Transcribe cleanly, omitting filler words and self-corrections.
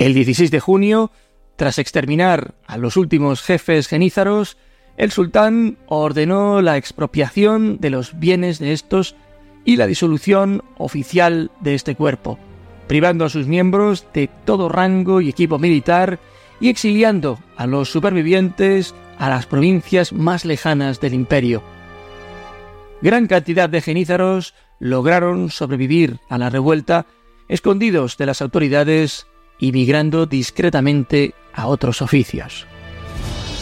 El 16 de junio, tras exterminar a los últimos jefes genízaros, el sultán ordenó la expropiación de los bienes de estos y la disolución oficial de este cuerpo, privando a sus miembros de todo rango y equipo militar y exiliando a los supervivientes a las provincias más lejanas del imperio. Gran cantidad de genízaros lograron sobrevivir a la revuelta, escondidos de las autoridades y migrando discretamente a otros oficios.